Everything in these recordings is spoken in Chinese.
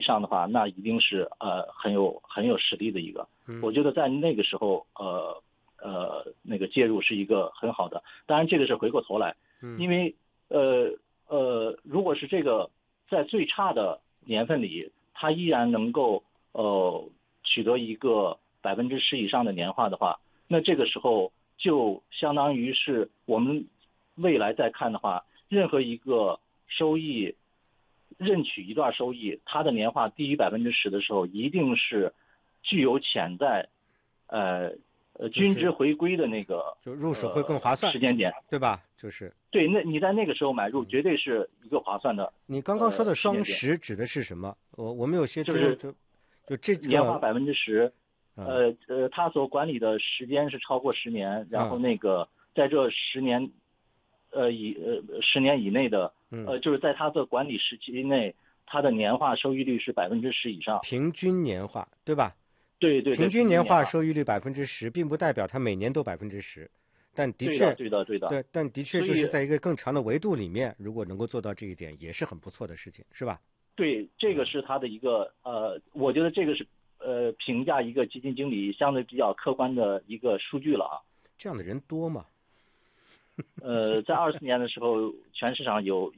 上的话，那一定是很有实力的一个。我觉得在那个时候那个介入是一个很好的。当然这个是回过头来，因为如果是这个在最差的年份里，它依然能够取得一个10%以上的年化的话，那这个时候就相当于是我们未来再看的话，任何一个收益认取一段收益，它的年化低于10%的时候，一定是具有潜在均值回归的那个， 就入手会更划算时间点， 对吧？就是对，那你在那个时候买入，绝对是一个划算的。 你刚刚说的双10指的是什么？我们有些就是就这个年化10%，他所管理的时间是超过10年，然后那个在这10年10年以内的，就是在他的管理时期内，他的年化收益率是10%以上， 平均年化，对吧？ 对， 平均年化收益率10%，并不代表它每年都10%，但的确， 对， 但的确就是在一个更长的维度里面，如果能够做到这一点，也是很不错的事情，是吧？ 对，这个是他的一个我觉得这个是评价一个基金经理相对比较客观的一个数据了啊。 这样的人多吗？ 在24年的时候，全市场有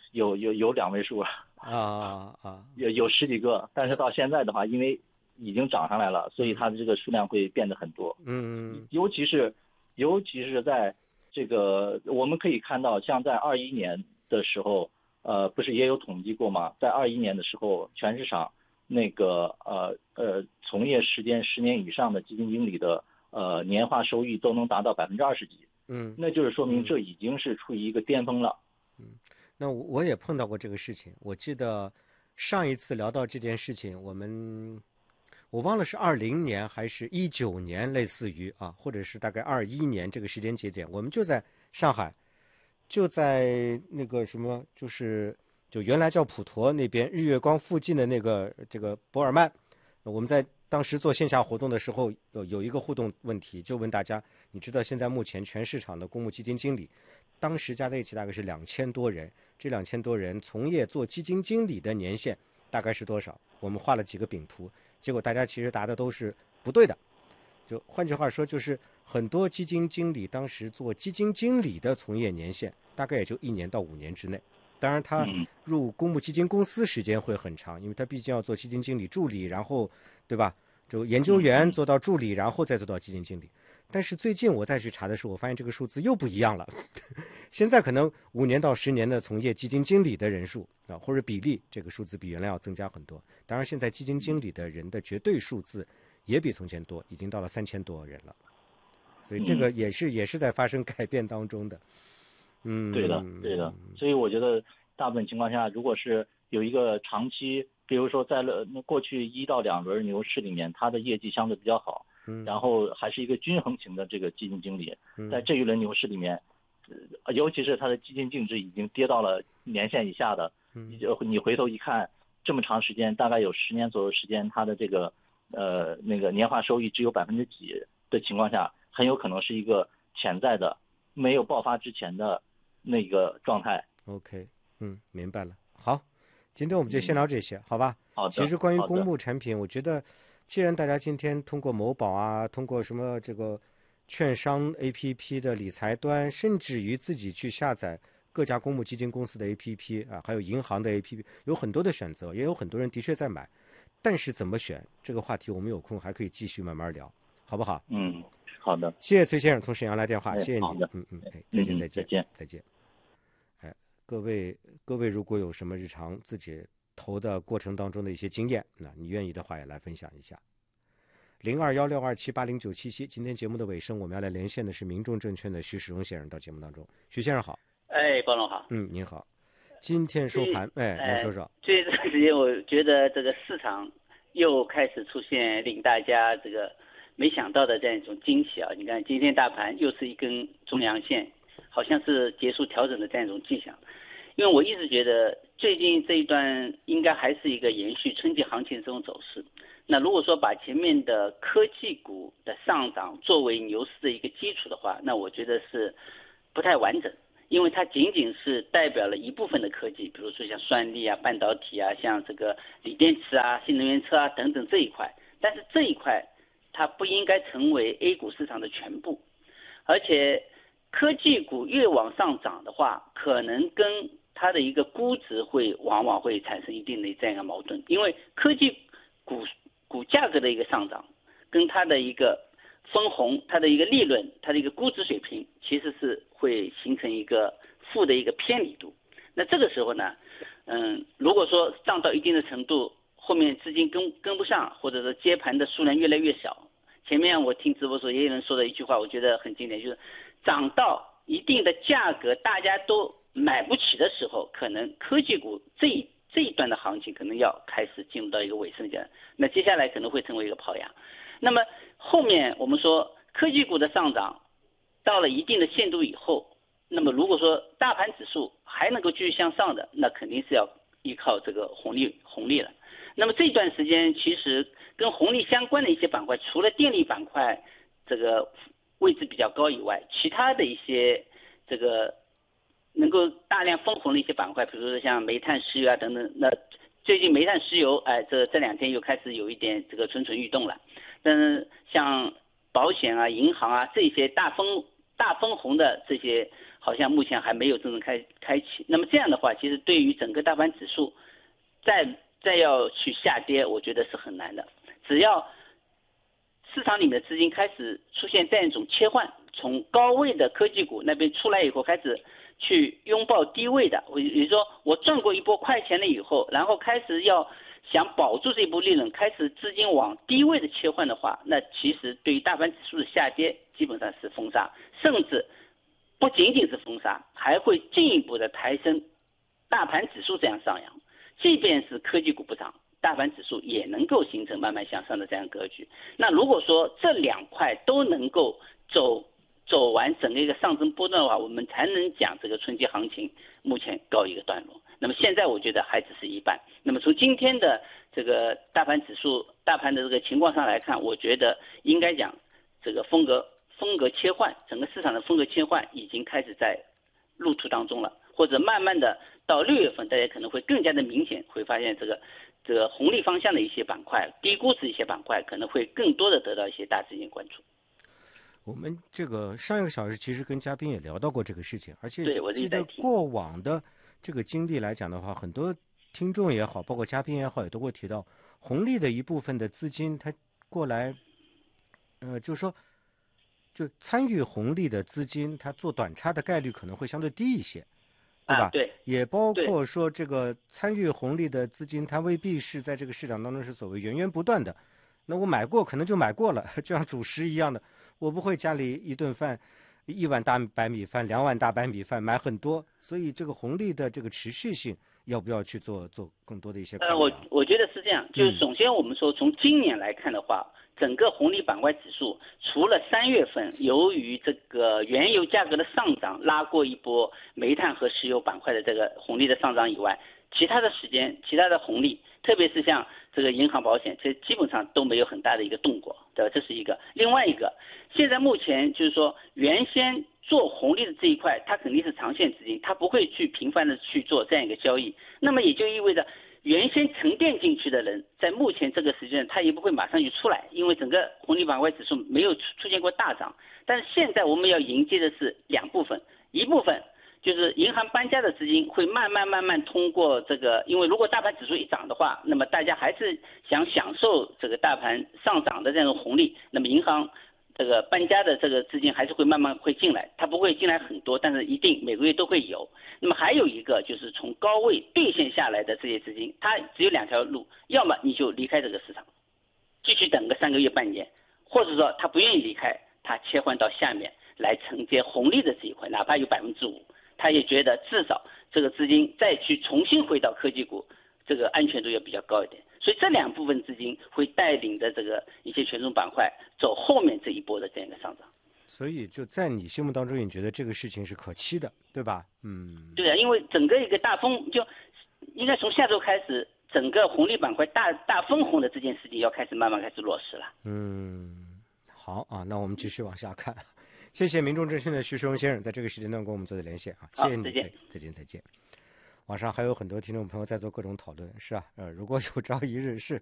2位数有10几个，但是到现在的话，因为已经涨上来了，所以它的这个数量会变得很多。尤其是在这个我们可以看到，像在21年的时候，不是也有统计过吗？在21年的时候，全市场那个从业时间10年以上的基金经理的年化收益都能达到20%几。那就是说明这已经是处于一个巅峰了。 那我也碰到过这个事情。我记得上一次聊到这件事情，我忘了是20年还是19年，类似于或者是大概21年这个时间节点，我们就在上海，就在那个什么，就原来叫普陀那边日月光附近的这个博尔曼，我们在当时做线下活动的时候，有一个互动问题，就问大家，你知道现在目前全市场的公募基金经理，当时加在一起大概是2000多人，这2000多人从业做基金经理的年限大概是多少？我们画了几个饼图，结果大家其实答的都是不对的。就换句话说，就是很多基金经理当时做基金经理的从业年限大概也就1年到5年之内。当然他入公募基金公司时间会很长，因为他毕竟要做基金经理助理，然后对吧，就研究员做到助理，然后再做到基金经理。但是最近我再去查的时候，我发现这个数字又不一样了。现在可能5年到10年的从业基金经理的人数或者比例，这个数字比原来要增加很多。当然现在基金经理的人的绝对数字也比从前多，已经到了3000多人了。所以这个也是在发生改变当中的。 对的。所以我觉得大部分情况下，如果是有一个长期，比如说在过去1到2轮牛市里面，它的业绩相对比较好，然后还是一个均衡型的这个基金经理，在这一轮牛市里面，尤其是它的基金净值已经跌到了年线以下的，你回头一看，这么长时间，大概有10年左右时间，它的这个那个年化收益只有几的情况下，很有可能是一个潜在的没有爆发之前的那个状态。 OK， 明白了。好，今天我们就先聊这些，好吧？ 好的。 其实关于公募产品，我觉得既然大家今天通过某宝通过什么这个券商 APP 的理财端，甚至于自己去下载各家公募基金公司的 APP 还有银行的 APP， 有很多的选择，也有很多人的确在买。但是怎么选这个话题，我们有空还可以继续慢慢聊，好不好？ 好的。 谢谢崔先生从沈阳来电话，谢谢你。 好的。 再见。各位如果有什么日常自己投的过程当中的一些经验，那你愿意的话也来分享一下。0216278097，今天节目的尾声，我们要来连线的是民众证券的徐世荣先生到节目当中。徐先生好。 包总好。 您好。今天收盘，您说说。 这段时间我觉得这个市场又开始出现令大家这个没想到的这样一种惊喜啊！你看今天大盘又是一根中阳线，好像是结束调整的这样一种迹象。因为我一直觉得最近这一段应该还是一个延续春季行情这种走势。那如果说把前面的科技股的上涨作为牛市的一个基础的话，那我觉得是不太完整。 因为它仅仅是代表了一部分的科技，比如说像算力啊、半导体啊、像这个锂电池啊、新能源车啊等等这一块，但是这一块它不应该成为 A 股市场的全部，而且科技股越往上涨的话，可能跟它的一个估值往往会产生一定的这样一个矛盾，因为科技股价格的一个上涨，跟它的一个分红、它的一个利润、它的一个估值水平，其实是会形成一个负的一个偏离度。那这个时候呢，如果说涨到一定的程度，后面资金跟不上，或者说接盘的数量越来越少。前面我听直播时候也有人说的一句话，我觉得很经典，就是涨到一定的价格，大家都买不起的时候，可能科技股这一段的行情可能要开始进入到一个尾声阶段，那接下来可能会成为一个跑压。那么后面我们说科技股的上涨到了一定的限度以后，那么如果说大盘指数还能够继续向上的，那肯定是要依靠这个红利了。那么这段时间其实跟红利相关的一些板块，除了电力板块这个位置比较高以外，其他的一些这个能够大量分红的一些板块，比如说像煤炭、石油啊等等，那最近煤炭、石油，这两天又开始有一点这个蠢蠢欲动了。但是像保险啊、银行啊这些大分红的这些，好像目前还没有真正开启。那么这样的话，其实对于整个大盘指数再要去下跌，我觉得是很难的。只要市场里面的资金开始出现这样一种切换，从高位的科技股那边出来以后，开始去拥抱低位的，也就是说我赚过一波快钱了以后，然后开始要想保住这波利润，开始资金往低位的切换的话，那其实对于大盘指数的下跌基本上是封杀，甚至不仅仅是封杀，还会进一步的抬升大盘指数这样上扬。即便是科技股不涨，大盘指数也能够形成慢慢向上的这样格局。那如果说这两块都能够走完整个一个上升波段的话，我们才能讲这个春季行情目前告一个段落。那么现在我觉得还只是一半。那么从今天的这个大盘指数、大盘的这个情况上来看，我觉得应该讲这个风格切换，整个市场的风格切换已经开始在路途当中了，或者慢慢的到6月份，大家可能会更加的明显，会发现这个红利方向的一些板块、低估值一些板块，可能会更多的得到一些大资金关注。 我们这个上一个小时其实跟嘉宾也聊到过这个事情，而且记得过往的这个经历来讲的话，很多听众也好，包括嘉宾也好，也都会提到红利的一部分的资金，它过来，就是说，就参与红利的资金，它做短差的概率可能会相对低一些，对吧？ 对， 也包括说这个参与红利的资金，它未必是在这个市场当中是所谓源源不断的。那我买过可能就买过了，就像主食一样的，我不会家里一顿饭1碗大白米饭、2碗大白米饭买很多，所以这个红利的这个持续性要不要去做更多的一些考虑？ 我觉得是这样，就是首先我们说从今年来看的话，整个红利板块指数除了3月份由于这个原油价格的上涨拉过一波煤炭和石油板块的这个红利的上涨以外，其他的时间其他的红利，特别是像这个银行保险，这基本上都没有很大的一个动过，对吧？这是一个。另外一个，现在目前就是说原先做红利的这一块，它肯定是长线资金，它不会去频繁的去做这样一个交易，那么也就意味着原先沉淀进去的人，在目前这个时间他也不会马上就出来，因为整个红利板块指数没有出现过大涨。但是现在我们要迎接的是两部分，一部分就是银行搬家的资金会慢慢通过这个，因为如果大盘指数一涨的话，那么大家还是想享受这个大盘上涨的这种红利，那么银行这个搬家的这个资金还是会慢慢会进来，它不会进来很多，但是一定每个月都会有。那么还有一个就是从高位兑现下来的这些资金，它只有2条路，要么你就离开这个市场，继续等个3个月半年，或者说他不愿意离开，他切换到下面来承接红利的这一块，哪怕有5%，他也觉得至少这个资金再去重新回到科技股，这个安全度要比较高一点。所以这两部分资金会带领着这个一些权重板块走后面这一波的这样一个上涨。 所以就在你心目当中，你觉得这个事情是可期的，对吧？ 对啊，因为整个一个大风就应该从下周开始，整个红利板块大分红的这件事情要开始慢慢开始落实了。 好啊，那我们继续往下看。 谢谢民众证券的徐世荣先生在这个时间段跟我们做的连线啊，谢谢你，再见。网上还有很多听众朋友在做各种讨论，是啊，如果有朝一日是